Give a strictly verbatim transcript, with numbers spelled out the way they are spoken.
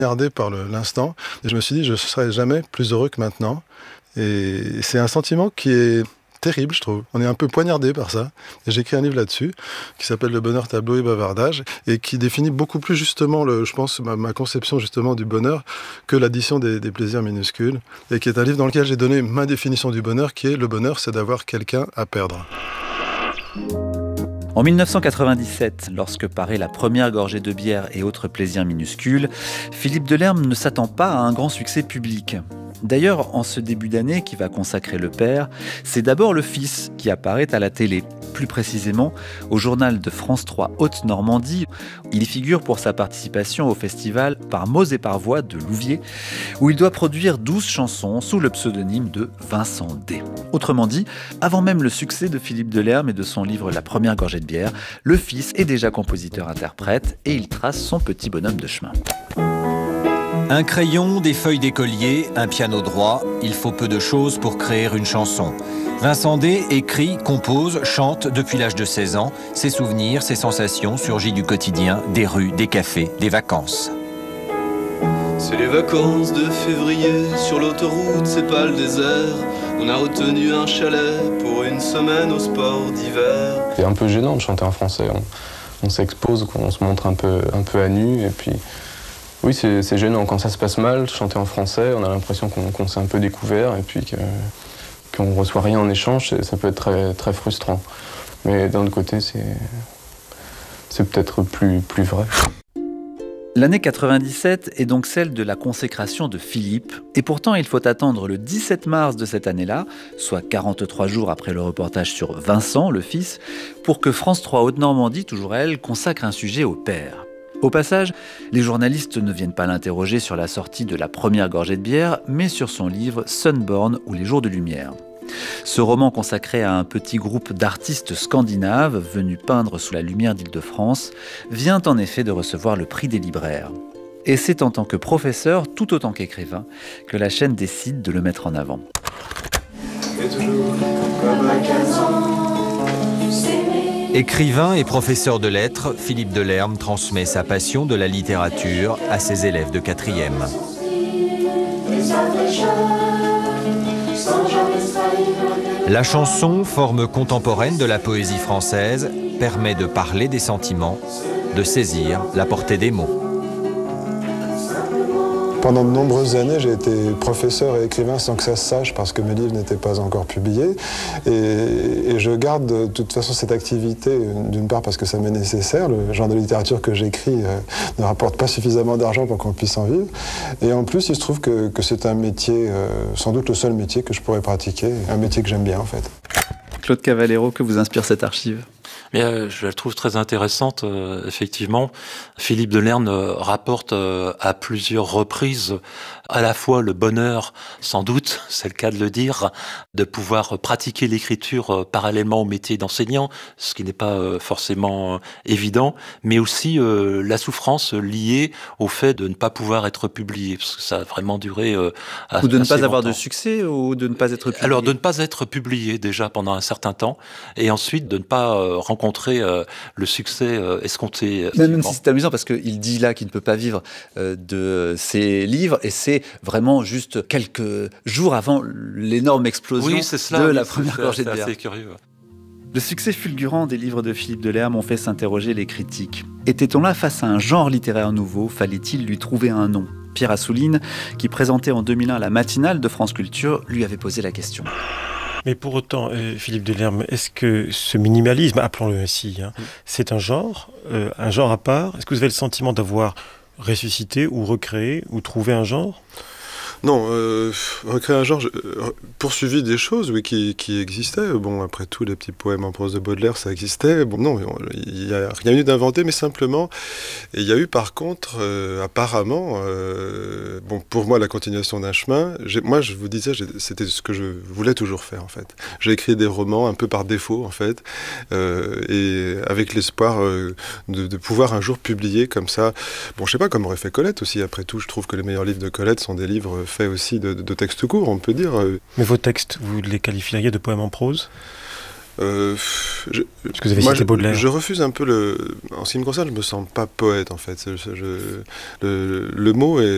poignardé par le, l'instant. Et je me suis dit, je ne serai jamais plus heureux que maintenant. Et c'est un sentiment qui est terrible, je trouve. On est un peu poignardé par ça. Et j'ai écrit un livre là-dessus, qui s'appelle Le bonheur, tableau et bavardage, et qui définit beaucoup plus justement, le, je pense, ma, ma conception justement du bonheur que l'addition des, des plaisirs minuscules. Et qui est un livre dans lequel j'ai donné ma définition du bonheur, qui est le bonheur, c'est d'avoir quelqu'un à perdre. En dix-neuf cent quatre-vingt-dix-sept, lorsque paraît la première gorgée de bière et autres plaisirs minuscules, Philippe Delerme ne s'attend pas à un grand succès public. D'ailleurs, en ce début d'année qui va consacrer le père, c'est d'abord le fils qui apparaît à la télé, plus précisément au journal de France trois Haute-Normandie. Il y figure pour sa participation au festival Par mots et par voix de Louviers, où il doit produire douze chansons sous le pseudonyme de Vincent D. Autrement dit, avant même le succès de Philippe Delerme et de son livre La première gorgée de bière, le fils est déjà compositeur-interprète et il trace son petit bonhomme de chemin. Un crayon, des feuilles d'écolier, un piano droit, il faut peu de choses pour créer une chanson. Vincent D écrit, compose, chante depuis l'âge de seize ans. Ses souvenirs, ses sensations surgissent du quotidien, des rues, des cafés, des vacances. C'est les vacances de février, sur l'autoroute, c'est pas le désert. On a retenu un chalet pour une semaine au sport d'hiver. C'est un peu gênant de chanter en français. On, on s'expose, on se montre un peu, un peu à nu et puis... Oui, c'est, c'est gênant. Quand ça se passe mal, chanter en français, on a l'impression qu'on, qu'on s'est un peu découvert et puis que, qu'on ne reçoit rien en échange, ça peut être très, très frustrant. Mais d'un autre côté, c'est, c'est peut-être plus, plus vrai. L'année quatre-vingt-dix-sept est donc celle de la consécration de Philippe. Et pourtant, il faut attendre le dix-sept mars de cette année-là, soit quarante-trois jours après le reportage sur Vincent, le fils, pour que France trois Haute-Normandie, toujours elle, consacre un sujet au père. Au passage, les journalistes ne viennent pas l'interroger sur la sortie de la première gorgée de bière, mais sur son livre Sunborn ou Les jours de lumière. Ce roman consacré à un petit groupe d'artistes scandinaves venus peindre sous la lumière d'Île-de-France vient en effet de recevoir le prix des libraires. Et c'est en tant que professeur, tout autant qu'écrivain, que la chaîne décide de le mettre en avant. Et toujours comme à quinze ans. Écrivain et professeur de lettres, Philippe Delerme transmet sa passion de la littérature à ses élèves de quatrième. La chanson, forme contemporaine de la poésie française, permet de parler des sentiments, de saisir la portée des mots. Pendant de nombreuses années, j'ai été professeur et écrivain sans que ça se sache parce que mes livres n'étaient pas encore publiés. Et, et je garde de toute façon cette activité, d'une part parce que ça m'est nécessaire. Le genre de littérature que j'écris euh, ne rapporte pas suffisamment d'argent pour qu'on puisse en vivre. Et en plus, il se trouve que, que c'est un métier, euh, sans doute le seul métier que je pourrais pratiquer. Un métier que j'aime bien en fait. Claude Cavallero, que vous inspire cette archive ? Mais euh, je la trouve très intéressante, euh, effectivement. Philippe Delerme euh, rapporte euh, à plusieurs reprises à la fois le bonheur, sans doute, c'est le cas de le dire, de pouvoir pratiquer l'écriture euh, parallèlement au métier d'enseignant, ce qui n'est pas euh, forcément euh, évident, mais aussi euh, la souffrance liée au fait de ne pas pouvoir être publié, parce que ça a vraiment duré euh, Ou de ne pas longtemps. avoir de succès, ou de ne pas être publié ? Alors, de ne pas être publié déjà pendant un certain temps, et ensuite de ne pas euh, rencontrer euh, le succès euh, escompté. Même si c'est amusant, parce qu'il dit là qu'il ne peut pas vivre euh, de ses livres, et c'est vraiment juste quelques jours avant l'énorme explosion oui, c'est cela, de oui, la c'est première ça, gorgée de c'est bière. assez curieux. Le succès fulgurant des livres de Philippe Delerme ont fait s'interroger les critiques. Était-on là face à un genre littéraire nouveau ? Fallait-il lui trouver un nom ? Pierre Assouline, qui présentait en deux mille un la matinale de France Culture, lui avait posé la question. Mais pour autant, euh, Philippe Delerme, est-ce que ce minimalisme, appelons-le ainsi, hein, mmh. c'est un genre, euh, un genre à part ? Est-ce que vous avez le sentiment d'avoir ressuscité ou recréé ou trouvé un genre ? Non, euh, recréer un genre, je, euh, poursuivi des choses, oui, qui, qui existaient. Bon, après tout, les petits poèmes en prose de Baudelaire, ça existait. Bon, non, il n'y a rien eu d'inventé, mais simplement, il y a eu par contre, euh, apparemment, euh, bon, pour moi, la continuation d'un chemin. J'ai, moi, je vous disais, j'ai, c'était ce que je voulais toujours faire, en fait. J'ai écrit des romans un peu par défaut, en fait, euh, et avec l'espoir euh, de, de pouvoir un jour publier comme ça. Bon, je sais pas, comme aurait fait Colette aussi. Après tout, je trouve que les meilleurs livres de Colette sont des livres fait aussi de, de, de textes courts, on peut dire. Mais vos textes, vous les qualifieriez de poèmes en prose ? Euh, je, Parce que vous avez moi, cité Baudelaire. Je, je refuse un peu le... En ce qui me concerne, je me sens pas poète, en fait. Je, je, le, le mot est